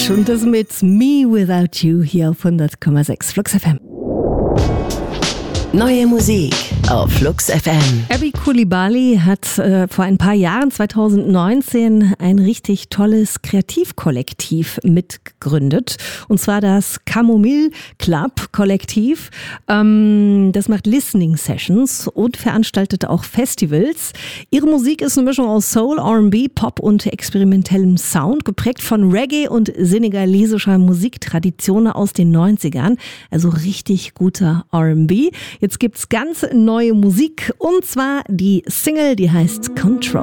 Beach und das mit Me Without You hier auf 100,6 Flux FM. Neue Musik auf Flux FM. Abby Coulibaly hat vor ein paar Jahren, 2019, ein richtig tolles Kreativkollektiv mitgegründet. Und zwar das Camomille Club Kollektiv. Das macht Listening Sessions und veranstaltet auch Festivals. Ihre Musik ist eine Mischung aus Soul, R&B, Pop und experimentellem Sound, geprägt von Reggae und senegalesischer Musiktradition aus den 90ern. Also richtig guter R&B. Jetzt gibt's ganz neue Musik und zwar die Single, die heißt Control.